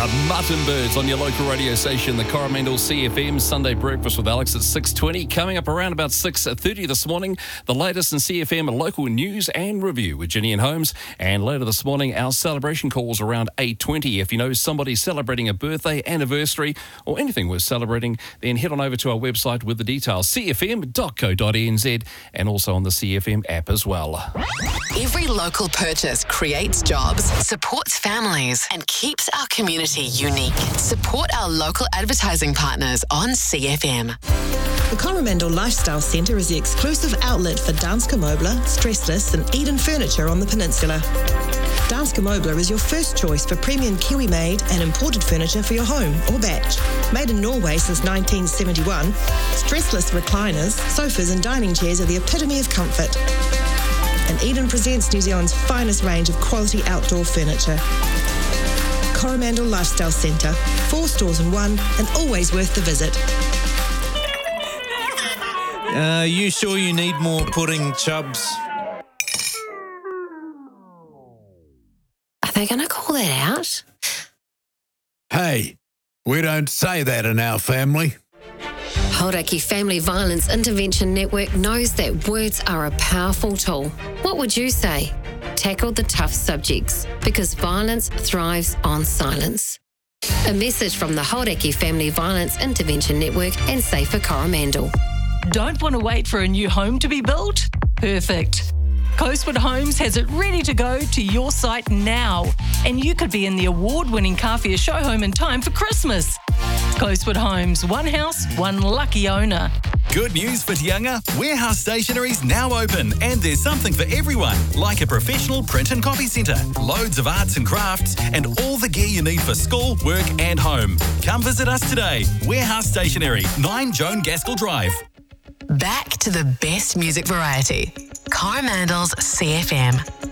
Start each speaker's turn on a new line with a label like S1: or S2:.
S1: The Mutton Birds on your local radio station, the Coromandel CFM Sunday Breakfast with Alex at 6:20. Coming up around about 6:30 this morning, the latest in CFM local news and review with Ginny and Holmes. And later this morning, our celebration calls around 8:20. If you know somebody celebrating a birthday, anniversary, or anything worth celebrating, then head on over to our website with the details, cfm.co.nz, and also on the CFM app as well.
S2: Every local purchase creates jobs, supports families, and keeps our community unique. Support our local advertising partners on CFM.
S3: The Coromandel Lifestyle Centre is the exclusive outlet for Danske Møbler, Stressless and Eden Furniture on the peninsula. Danske Møbler is your first choice for premium Kiwi-made and imported furniture for your home or batch. Made in Norway since 1971, stressless recliners, sofas and dining chairs are the epitome of comfort. And Eden presents New Zealand's finest range of quality outdoor furniture. Coromandel Lifestyle Centre, 4 stores in one, and always worth the visit.
S4: You sure you need more pudding, Chubbs?
S5: Are they going to call that out?
S6: Hey, we don't say that in our family.
S5: Hauraki Family Violence Intervention Network knows that words are a powerful tool. What would you say? Tackle the tough subjects, because violence thrives on silence. A message from the Hauraki Family Violence Intervention Network and Safer Coromandel.
S7: Don't want to wait for a new home to be built? Perfect. Coastwood Homes has it ready to go to your site now, and you could be in the award-winning Kawhia show home in time for Christmas. Coastwood Homes, one house, one lucky owner.
S8: Good news for Te Unga. Warehouse Stationery's now open, and there's something for everyone, like a professional print and copy centre, loads of arts and crafts, and all the gear you need for school, work and home. Come visit us today. Warehouse Stationery, 9 Joan Gaskell Drive.
S2: Back to the best music variety. Coromandel's CFM.